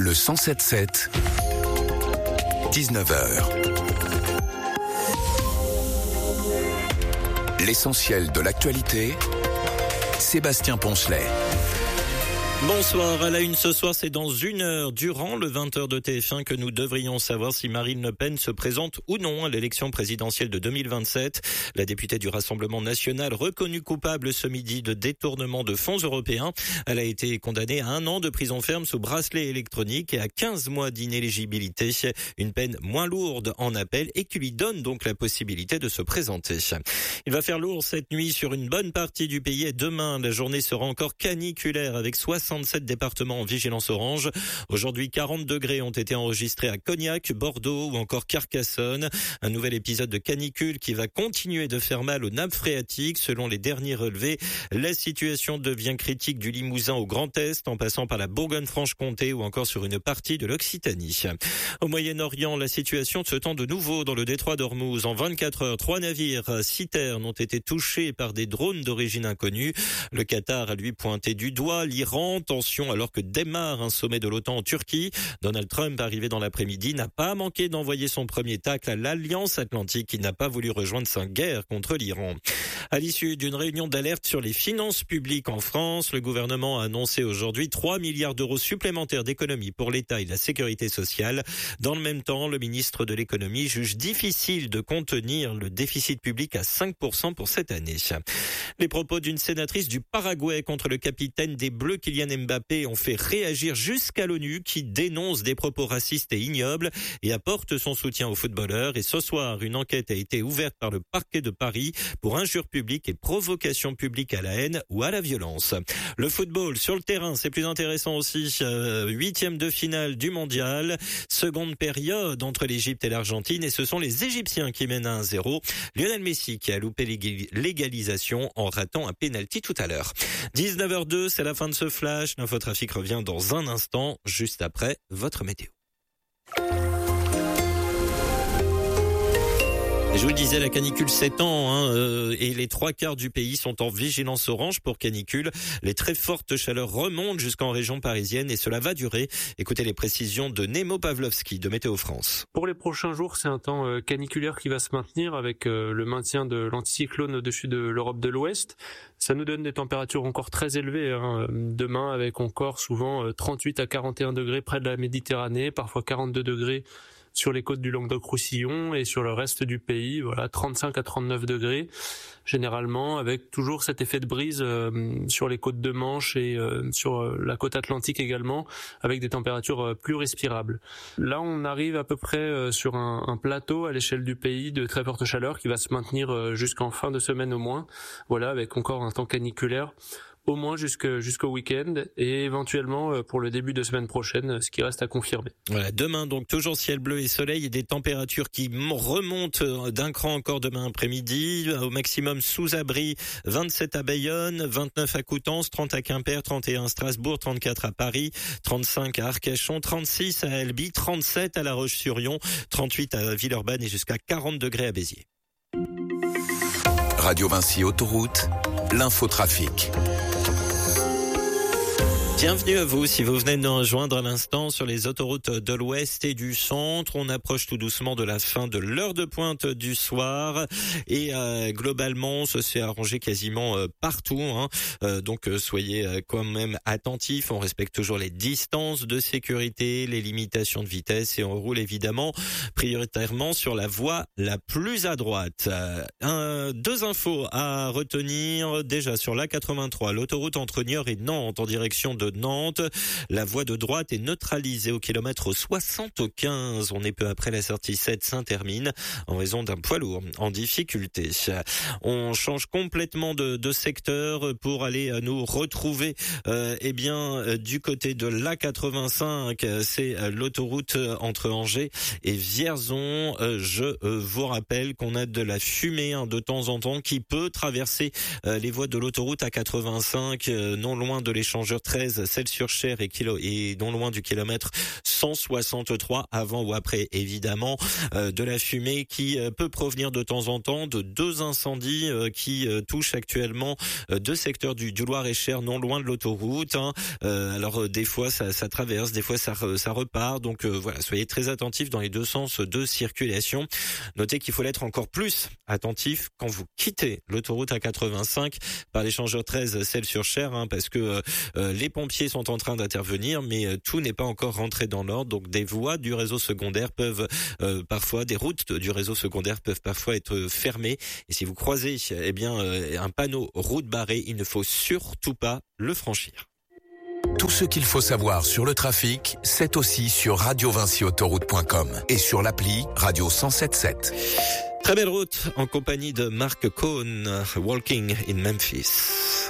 Le 107.7, 19h. L'essentiel de l'actualité, Sébastien Poncelet. Bonsoir, à la une ce soir, c'est dans une heure, durant le 20h de TF1, que nous devrions savoir si Marine Le Pen se présente ou non à l'élection présidentielle de 2027. La députée du Rassemblement national, reconnue coupable ce midi de détournement de fonds européens, elle a été condamnée à 1 an de prison ferme sous bracelet électronique et à 15 mois d'inéligibilité, une peine moins lourde en appel et qui lui donne donc la possibilité de se présenter. Il va faire lourd cette nuit sur une bonne partie du pays et demain, la journée sera encore caniculaire avec 67 départements en vigilance orange. Aujourd'hui, 40 degrés ont été enregistrés à Cognac, Bordeaux ou encore Carcassonne. Un nouvel épisode de canicule qui va continuer de faire mal aux nappes phréatiques. Selon les derniers relevés, la situation devient critique du Limousin au Grand Est, en passant par la Bourgogne-Franche-Comté ou encore sur une partie de l'Occitanie. Au Moyen-Orient, la situation se tend de nouveau dans le détroit d'Ormuz. En 24 heures, 3 navires citernes ont été touchés par des drones d'origine inconnue. Le Qatar a lui pointé du doigt l'Iran. Tension alors que démarre un sommet de l'OTAN en Turquie. Donald Trump, arrivé dans l'après-midi, n'a pas manqué d'envoyer son premier tacle à l'Alliance Atlantique qui n'a pas voulu rejoindre sa guerre contre l'Iran. À l'issue d'une réunion d'alerte sur les finances publiques en France, le gouvernement a annoncé aujourd'hui 3 milliards d'euros supplémentaires d'économies pour l'État et la sécurité sociale. Dans le même temps, le ministre de l'économie juge difficile de contenir le déficit public à 5% pour cette année. Les propos d'une sénatrice du Paraguay contre le capitaine des Bleus, Kylian Mbappé, ont fait réagir jusqu'à l'ONU qui dénonce des propos racistes et ignobles et apporte son soutien aux footballeurs. Et ce soir, une enquête a été ouverte par le parquet de Paris pour injures publiques et provocation publique à la haine ou à la violence. Le football sur le terrain, c'est plus intéressant aussi. 8e de finale du mondial. Seconde période entre l'Égypte et l'Argentine et ce sont les Égyptiens qui mènent à 1-0. Lionel Messi qui a loupé l'égalisation en ratant un pénalty tout à l'heure. 19h02, c'est la fin de ce flash. L'infotrafic revient dans un instant, juste après votre météo. Je vous le disais, la canicule s'étend et les 3/4 du pays sont en vigilance orange pour canicule. Les très fortes chaleurs remontent jusqu'en région parisienne et cela va durer. Écoutez les précisions de Nemo Pavlovski de Météo France. Pour les prochains jours, c'est un temps caniculaire qui va se maintenir avec le maintien de l'anticyclone au-dessus de l'Europe de l'Ouest. Ça nous donne des températures encore très élevées. Demain, avec encore souvent 38 à 41 degrés près de la Méditerranée, parfois 42 degrés sur les côtes du Languedoc-Roussillon et sur le reste du pays, 35 à 39 degrés, généralement avec toujours cet effet de brise sur les côtes de Manche et sur la côte atlantique également, avec des températures plus respirables. Là, on arrive à peu près sur un plateau à l'échelle du pays de très forte chaleur qui va se maintenir jusqu'en fin de semaine au moins, avec encore un temps caniculaire au moins jusqu'au week-end et éventuellement pour le début de semaine prochaine, ce qui reste à confirmer. Voilà, demain donc toujours ciel bleu et soleil et des températures qui remontent d'un cran encore demain après-midi, au maximum sous abri 27 à Bayonne, 29 à Coutances, 30 à Quimper, 31 à Strasbourg, 34 à Paris, 35 à Arcachon, 36 à Albi, 37 à La Roche-sur-Yon, 38 à Villeurbanne et jusqu'à 40 degrés à Béziers. Radio Vinci Autoroute, l'infotrafic. Bienvenue à vous si vous venez de nous rejoindre à l'instant sur les autoroutes de l'Ouest et du Centre. On approche tout doucement de la fin de l'heure de pointe du soir et globalement, ça s'est arrangé quasiment partout. Donc soyez quand même attentifs. On respecte toujours les distances de sécurité, les limitations de vitesse et on roule évidemment prioritairement sur la voie la plus à droite. 2 infos à retenir. Déjà sur l'A83, l'autoroute entre Niort et Nantes en direction de Nantes. La voie de droite est neutralisée au kilomètre 75. On est peu après la sortie 7 Saint-Hermine en raison d'un poids lourd en difficulté. On change complètement de secteur pour aller nous retrouver du côté de l'A85. C'est l'autoroute entre Angers et Vierzon. Je vous rappelle qu'on a de la fumée de temps en temps qui peut traverser les voies de l'autoroute A85 non loin de l'échangeur 13 13 Celles-sur-Cher et non loin du kilomètre 163 avant ou après évidemment de la fumée qui peut provenir de temps en temps de 2 incendies qui touchent actuellement 2 secteurs du Loir-et-Cher non loin de l'autoroute. Alors des fois ça traverse, des fois ça repart. Donc voilà, soyez très attentifs dans les 2 sens de circulation. Notez qu'il faut l'être encore plus attentif quand vous quittez l'autoroute A85 par l'échangeur 13 Celles-sur-Cher, parce que les pompiers sont en train d'intervenir, mais tout n'est pas encore rentré dans l'ordre. Donc des voies du réseau secondaire peuvent des routes du réseau secondaire peuvent parfois être fermées. Et si vous croisez un panneau route barrée, il ne faut surtout pas le franchir. Tout ce qu'il faut savoir sur le trafic, c'est aussi sur radiovincyautoroute.com et sur l'appli Radio 107.7. Très belle route en compagnie de Marc Cohn, Walking in Memphis.